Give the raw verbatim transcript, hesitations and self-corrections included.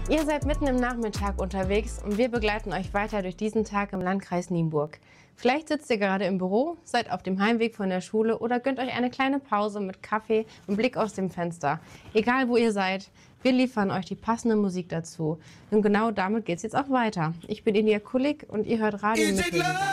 Ihr seid mitten im Nachmittag unterwegs und wir begleiten euch weiter durch diesen Tag im Landkreis Nienburg. Vielleicht sitzt ihr gerade im Büro, seid auf dem Heimweg von der Schule oder gönnt euch eine kleine Pause mit Kaffee und Blick aus dem Fenster. Egal wo ihr seid, wir liefern euch die passende Musik dazu. Und genau damit geht's jetzt auch weiter. Ich bin Elia Kulik und ihr hört Radio Mittelland.